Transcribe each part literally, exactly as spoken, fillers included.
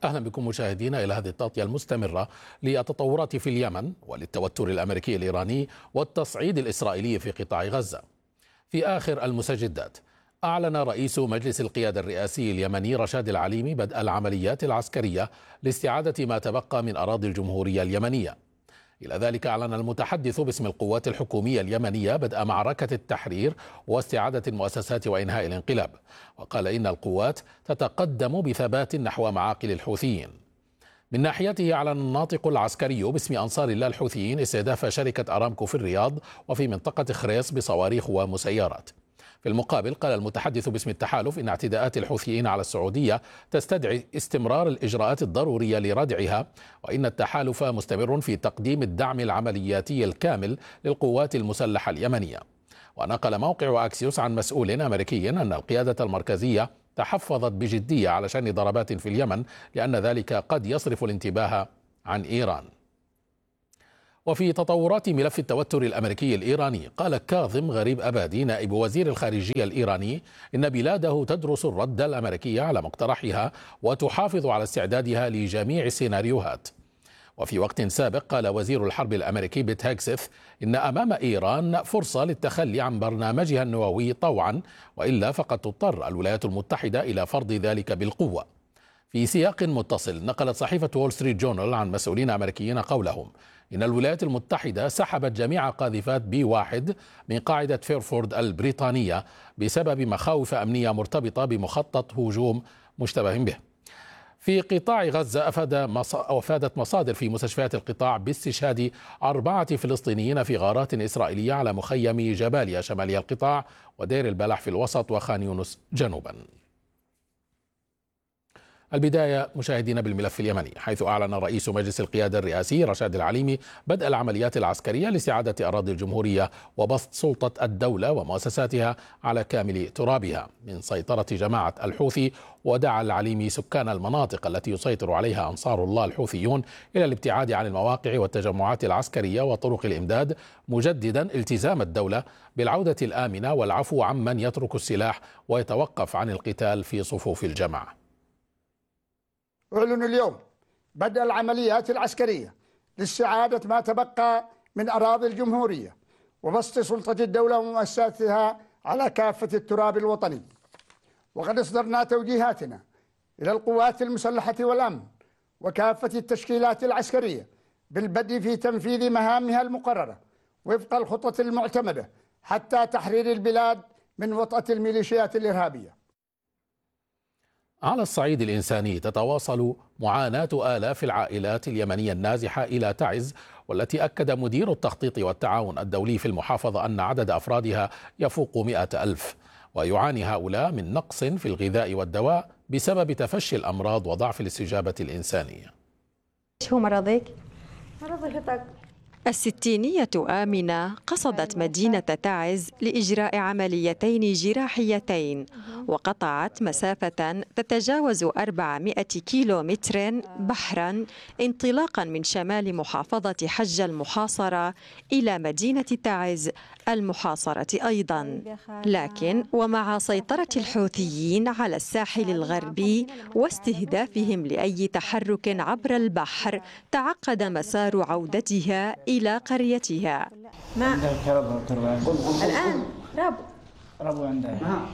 أهلا بكم مشاهدينا إلى هذه التغطية المستمرة للتطورات في اليمن وللتوتر الأمريكي الإيراني والتصعيد الإسرائيلي في قطاع غزة. في آخر المستجدات، أعلن رئيس مجلس القيادة الرئاسي اليمني رشاد العليمي بدء العمليات العسكرية لاستعادة ما تبقى من أراضي الجمهورية اليمنية. إلى ذلك أعلن المتحدث باسم القوات الحكومية اليمنية بدء معركة التحرير واستعادة المؤسسات وإنهاء الانقلاب، وقال إن القوات تتقدم بثبات نحو معاقل الحوثيين. من ناحيته أعلن الناطق العسكري باسم أنصار الله الحوثيين استهداف شركة أرامكو في الرياض وفي منطقة خريص بصواريخ ومسيرات. في المقابل قال المتحدث باسم التحالف إن اعتداءات الحوثيين على السعودية تستدعي استمرار الإجراءات الضرورية لردعها، وإن التحالف مستمر في تقديم الدعم العملياتي الكامل للقوات المسلحة اليمنية. ونقل موقع أكسيوس عن مسؤول أمريكي أن القيادة المركزية تحفظت بجدية على شن ضربات في اليمن لأن ذلك قد يصرف الانتباه عن إيران. وفي تطورات ملف التوتر الأمريكي الإيراني، قال كاظم غريب أبادي نائب وزير الخارجية الإيراني إن بلاده تدرس الرد الأمريكي على مقترحها وتحافظ على استعدادها لجميع السيناريوهات. وفي وقت سابق قال وزير الحرب الأمريكي بيت هيكسث إن أمام إيران فرصة للتخلي عن برنامجها النووي طوعا، وإلا فقد تضطر الولايات المتحدة إلى فرض ذلك بالقوة. في سياق متصل، نقلت صحيفة وول ستريت جورنال عن مسؤولين أمريكيين قولهم إن الولايات المتحدة سحبت جميع قاذفات بي واحد من قاعدة فيرفورد البريطانية بسبب مخاوف أمنية مرتبطة بمخطط هجوم مشتبه به. في قطاع غزة أفاد أفادت مصادر في مستشفيات القطاع باستشهاد أربعة فلسطينيين في غارات إسرائيلية على مخيم جباليا شمالي القطاع ودير البلح في الوسط وخان يونس جنوبا. البداية مشاهدين بالملف اليمني، حيث أعلن رئيس مجلس القيادة الرئاسي رشاد العليمي بدء العمليات العسكرية لاستعادة أراضي الجمهورية وبسط سلطة الدولة ومؤسساتها على كامل ترابها من سيطرة جماعة الحوثي. ودعا العليمي سكان المناطق التي يسيطر عليها أنصار الله الحوثيون إلى الابتعاد عن المواقع والتجمعات العسكرية وطرق الإمداد، مجددا التزام الدولة بالعودة الآمنة والعفو عمن يترك السلاح ويتوقف عن القتال في صفوف الجماعة. أعلن اليوم بدء العمليات العسكرية لاستعادة ما تبقى من أراضي الجمهورية وبسط سلطة الدولة ومؤسساتها على كافة التراب الوطني. وقد أصدرنا توجيهاتنا إلى القوات المسلحة والأمن وكافة التشكيلات العسكرية بالبدء في تنفيذ مهامها المقررة وفق الخطط المعتمدة حتى تحرير البلاد من وطأة الميليشيات الإرهابية. على الصعيد الإنساني، تتواصل معاناة آلاف العائلات اليمنية النازحة إلى تعز، والتي أكد مدير التخطيط والتعاون الدولي في المحافظة أن عدد أفرادها يفوق مئة ألف. ويعاني هؤلاء من نقص في الغذاء والدواء بسبب تفشي الأمراض وضعف الاستجابة الإنسانية. شو مرضك؟ مرض الهبط. الستينية آمنة قصدت مدينة تعز لإجراء عمليتين جراحيتين، وقطعت مسافة تتجاوز أربعمائة كيلو متر بحرا انطلاقا من شمال محافظة حجة المحاصرة إلى مدينة تعز المحاصرة أيضا. لكن ومع سيطرة الحوثيين على الساحل الغربي واستهدافهم لأي تحرك عبر البحر، تعقد مسار عودتها إلى قريتها. ما الآن ربو ربو عندها.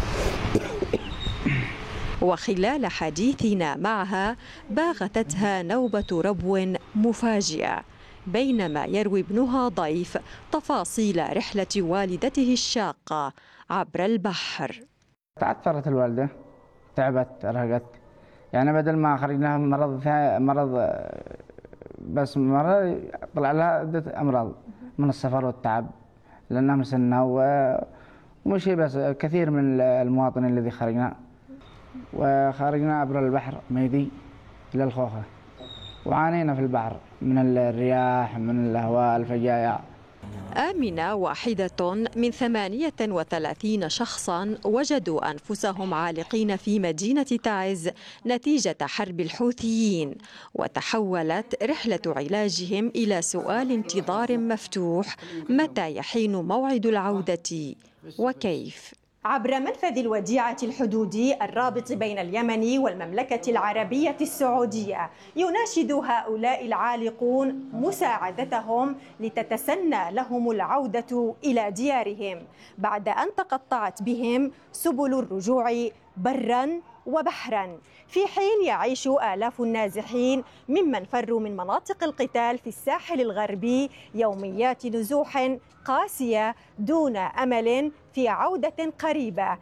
وخلال حديثنا معها باغتتها نوبة ربو مفاجئة بينما يروي ابنها ضيف تفاصيل رحلة والدته الشاقة عبر البحر. تعثرت الوالدة، تعبت، أرهقت، يعني بدل ما خرجناها مرض مرض بس مرة طلع لها عدة أمراض من السفر والتعب لأنها مسنة، ومش هي بس، كثير من المواطنين الذي خرجنا وخرجنا عبر البحر ميدي إلى الخوخة، وعانينا في البحر من الرياح، من الهواء، الفجايع. آمنة واحدة من ثمانية وثلاثين شخصا وجدوا أنفسهم عالقين في مدينة تعز نتيجة حرب الحوثيين، وتحولت رحلة علاجهم إلى سؤال انتظار مفتوح: متى يحين موعد العودة وكيف؟ عبر منفذ الوديعة الحدودي الرابط بين اليمن والمملكة العربية السعودية، يناشد هؤلاء العالقون مساعدتهم لتتسنى لهم العودة إلى ديارهم بعد أن تقطعت بهم سبل الرجوع برا وبحرا، في حين يعيش آلاف النازحين ممن فروا من مناطق القتال في الساحل الغربي يوميات نزوح قاسية دون أمل في عودة قريبة.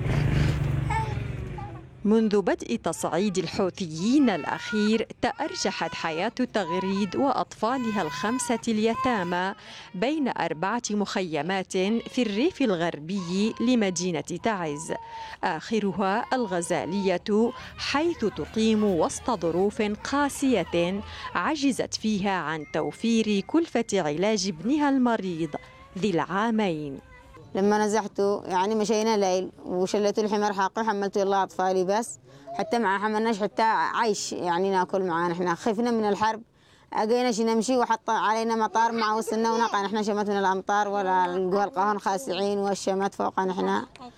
منذ بدء تصعيد الحوثيين الأخير تأرجحت حياة تغريد وأطفالها الخمسة اليتامى بين أربعة مخيمات في الريف الغربي لمدينة تعز، آخرها الغزالية، حيث تقيم وسط ظروف قاسية عجزت فيها عن توفير كلفة علاج ابنها المريض ذي العامين. لما نزحته يعني مشينا ليل وشلت الحمار حاقي وحملته الله أطفالي بس حتى مع حملناش حتى عيش يعني ناكل معانا، احنا خفنا من الحرب أجيناش نمشي وحط علينا مطار مع وصلنا ونقع، احنا شمت من الأمطار ولا القهر خاسعين والشمات فوقنا احنا.